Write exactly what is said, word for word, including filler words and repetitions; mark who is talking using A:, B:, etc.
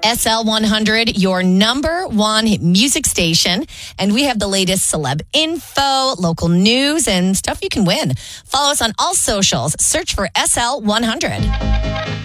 A: S L one hundred, your number one music station. And we have the latest celeb info, local news, and stuff you can win. Follow us on all socials. Search for S L one hundred.